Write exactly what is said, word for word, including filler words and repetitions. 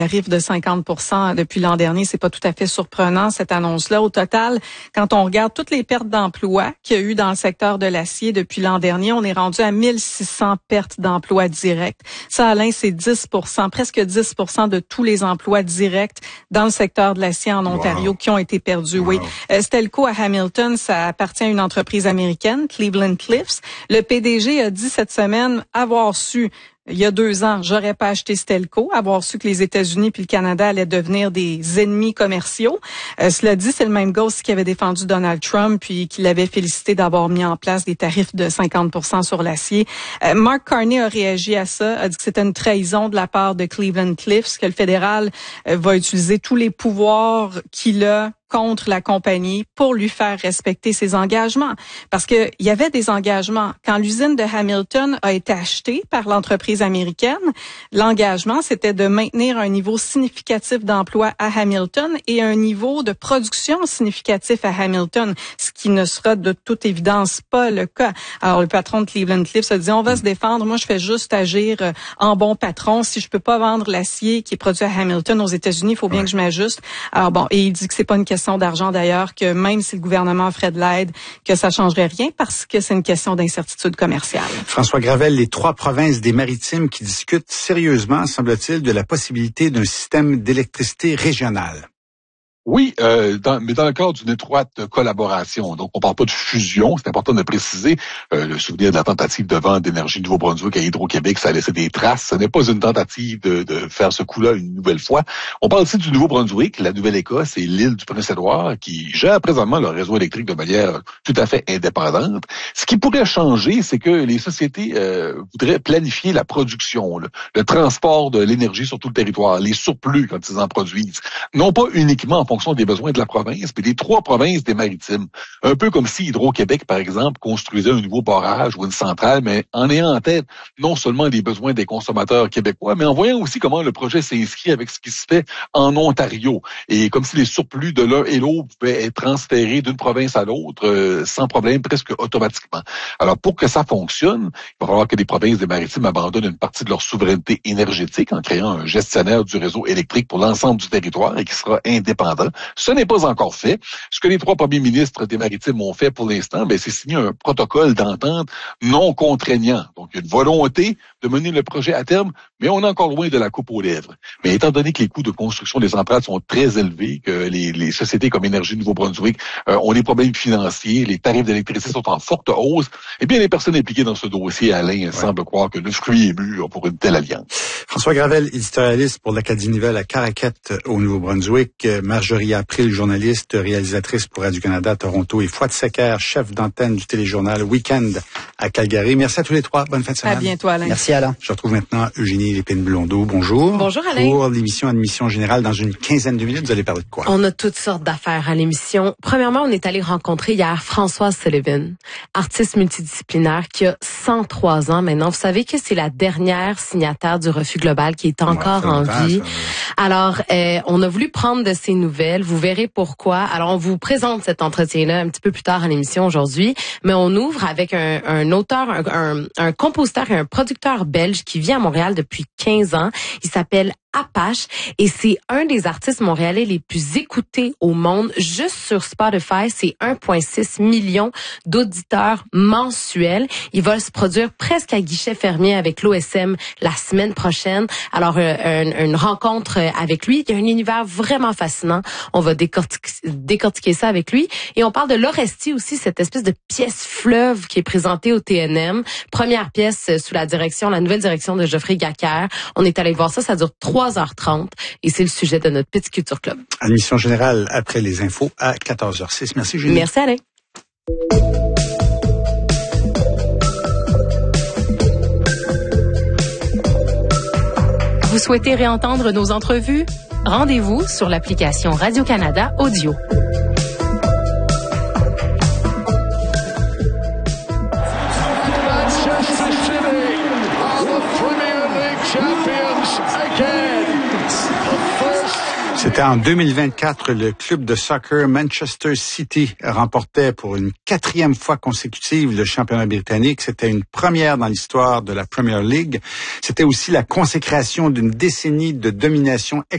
Tarif de cinquante pour cent depuis l'an dernier, c'est pas tout à fait surprenant cette annonce-là. Au total, quand on regarde toutes les pertes d'emplois qu'il y a eu dans le secteur de l'acier depuis l'an dernier, on est rendu à mille six cents pertes d'emplois directs. Ça, Alain, c'est dix pour cent, presque dix pour cent de tous les emplois directs dans le secteur de l'acier en Ontario wow. qui ont été perdus. Wow. Oui, euh, Stelco à Hamilton, ça appartient à une entreprise américaine, Cleveland Cliffs. Le P D G a dit cette semaine avoir su il y a deux ans, j'aurais pas acheté Stelco, avoir su que les États-Unis puis le Canada allaient devenir des ennemis commerciaux. Euh, cela dit, c'est le même gars aussi qui avait défendu Donald Trump puis qui l'avait félicité d'avoir mis en place des tarifs de cinquante pour cent sur l'acier. Euh, Mark Carney a réagi à ça, a dit que c'était une trahison de la part de Cleveland Cliffs, que le fédéral euh, va utiliser tous les pouvoirs qu'il a contre la compagnie pour lui faire respecter ses engagements. Parce que il y avait des engagements. Quand l'usine de Hamilton a été achetée par l'entreprise américaine, l'engagement, c'était de maintenir un niveau significatif d'emploi à Hamilton et un niveau de production significatif à Hamilton, ce qui ne sera de toute évidence pas le cas. Alors, le patron de Cleveland Cliffs a dit, on va se défendre. Moi, je fais juste agir en bon patron. Si je peux pas vendre l'acier qui est produit à Hamilton aux États-Unis, il faut bien ouais. que je m'ajuste. Alors bon, et il dit que c'est pas une question d'argent d'ailleurs, que même si le gouvernement offrait de l'aide, que ça changerait rien parce que c'est une question d'incertitude commerciale. François Gravel, les trois provinces des Maritimes qui discutent sérieusement, semble-t-il, de la possibilité d'un système d'électricité régional. Oui, euh, dans, mais dans le cadre d'une étroite collaboration. Donc, on parle pas de fusion, c'est important de préciser. Euh, le souvenir de la tentative de vente d'énergie du Nouveau-Brunswick à Hydro-Québec, ça a laissé des traces. Ce n'est pas une tentative de, de faire ce coup-là une nouvelle fois. On parle aussi du Nouveau-Brunswick, la Nouvelle-Écosse et l'île du Prince-Édouard qui gèrent présentement leur réseau électrique de manière tout à fait indépendante. Ce qui pourrait changer, c'est que les sociétés euh, voudraient planifier la production, le, le transport de l'énergie sur tout le territoire, les surplus quand ils en produisent. Non pas uniquement en fonction des besoins de la province, mais des trois provinces des Maritimes. Un peu comme si Hydro-Québec, par exemple, construisait un nouveau barrage ou une centrale, mais en ayant en tête non seulement les besoins des consommateurs québécois, mais en voyant aussi comment le projet s'inscrit avec ce qui se fait en Ontario. Et comme si les surplus de l'un et l'autre pouvaient être transférés d'une province à l'autre euh, sans problème, presque automatiquement. Alors, pour que ça fonctionne, il va falloir que les provinces des Maritimes abandonnent une partie de leur souveraineté énergétique en créant un gestionnaire du réseau électrique pour l'ensemble du territoire et qui sera indépendant. Ce n'est pas encore fait. Ce que les trois premiers ministres des Maritimes ont fait pour l'instant, ben, c'est signer un protocole d'entente non contraignant. Donc, il y a une volonté de mener le projet à terme, mais on est encore loin de la coupe aux lèvres. Mais étant donné que les coûts de construction des centrales sont très élevés, que les, les sociétés comme Énergie Nouveau-Brunswick euh, ont des problèmes financiers, les tarifs d'électricité sont en forte hausse, eh bien, les personnes impliquées dans ce dossier, Alain, ouais. semblent croire que le fruit est mûr pour une telle alliance. François Gravel, éditorialiste pour l'Acadie Nouvelle à Caraquet au Nouveau-Brunswick. Marjorie April, journaliste, réalisatrice pour Radio-Canada, Toronto, et Fouad Secker, chef d'antenne du téléjournal Week-end à Calgary. Merci à tous les trois. Bonne fin de semaine. À bientôt, Alain. Merci, Alain. Je retrouve maintenant Eugénie Lépine-Blondeau. Bonjour. Bonjour, Alain. Pour l'émission Admission Générale, dans une quinzaine de minutes, vous allez parler de quoi? On a toutes sortes d'affaires à l'émission. Premièrement, on est allé rencontrer hier Françoise Sullivan, artiste multidisciplinaire qui a cent trois ans maintenant. Vous savez que c'est la dernière signataire du Refus global qui est encore ouais, en vie. Ça, ouais. Alors, euh, on a voulu prendre de ses nouvelles. Vous verrez pourquoi. Alors, on vous présente cet entretien-là un petit peu plus tard à l'émission aujourd'hui, mais on ouvre avec un, un auteur, un, un, un compositeur et un producteur belge qui vit à Montréal depuis quinze ans. Il s'appelle Apache et c'est un des artistes montréalais les plus écoutés au monde. Juste sur Spotify, c'est un virgule six million d'auditeurs mensuels. Il va se produire presque à guichet fermé avec l'O S M la semaine prochaine. Alors, euh, une, une rencontre avec lui. Il y a un univers vraiment fascinant. On va décortiquer, décortiquer ça avec lui. Et on parle de l'Orestie aussi, cette espèce de pièce fleuve qui est présentée au T N M. Première pièce sous la direction, la nouvelle direction de Geoffrey Gacquer. On est allé voir ça, ça dure trois heures trente et c'est le sujet de notre Petit Culture Club. Admission générale après les infos à quatorze heures six. Merci Julie. Merci Alain. Vous souhaitez réentendre nos entrevues? Rendez-vous sur l'application Radio-Canada Audio. C'était en deux mille vingt-quatre, le club de soccer Manchester City remportait pour une quatrième fois consécutive le championnat britannique. C'était une première dans l'histoire de la Premier League. C'était aussi la consécration d'une décennie de domination